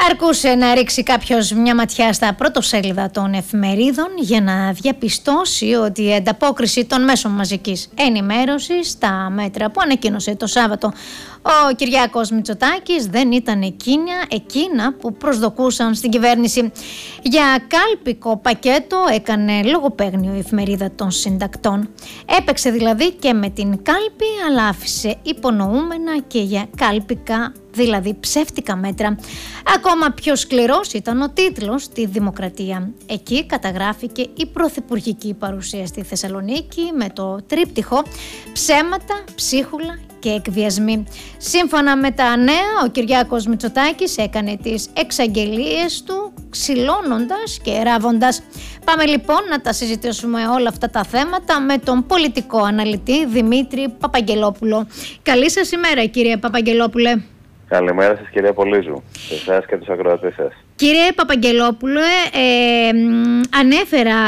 Αρκούσε να ρίξει κάποιος μια ματιά στα πρωτοσέλιδα των εφημερίδων για να διαπιστώσει ότι η ανταπόκριση των μέσων μαζικής ενημέρωσης στα μέτρα που ανακοίνωσε το Σάββατο ο Κυριάκος Μητσοτάκης δεν ήταν εκείνα που προσδοκούσαν στην κυβέρνηση. Για κάλπικο πακέτο έκανε λογοπαίγνιο η εφημερίδα των συντακτών. Έπαιξε δηλαδή και με την κάλπη, αλλά άφησε υπονοούμενα και για κάλπικα, δηλαδή ψεύτικα μέτρα. Ακόμα πιο σκληρός ήταν ο τίτλος «Τη Δημοκρατία». Εκεί καταγράφηκε η πρωθυπουργική παρουσία στη Θεσσαλονίκη με το τρίπτυχο «Ψέματα, ψίχουλα και εκβιασμοί». Σύμφωνα με τα νέα, ο Κυριάκος Μητσοτάκης έκανε τις εξαγγελίες του ξυλώνοντας και ράβοντας. Πάμε λοιπόν να τα συζητήσουμε όλα αυτά τα θέματα με τον πολιτικό αναλυτή Δημήτρη Παπαγγελόπουλο. Καλή σας ημέρα, κύριε Παπαγγελόπουλε. Καλημέρα σας, κυρία Πολύζου, σε εσάς και τους ακροατές σας. Κύριε Παπαγγελόπουλε, ανέφερα